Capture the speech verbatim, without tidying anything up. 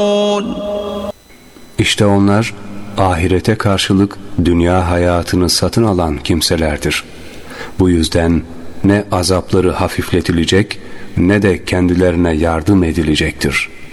İşte onlar ahirete karşılık dünya hayatını satın alan kimselerdir. Bu yüzden ne azapları hafifletilecek ne de kendilerine yardım edilecektir.